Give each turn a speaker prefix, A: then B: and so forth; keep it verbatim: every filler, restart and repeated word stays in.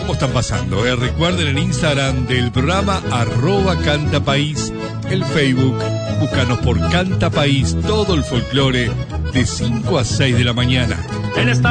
A: ¿Cómo están pasando? Eh? Recuerden el Instagram del programa, arroba Canta País, el Facebook, búscanos por Canta País, todo el folclore, de cinco a seis de la mañana.
B: En esta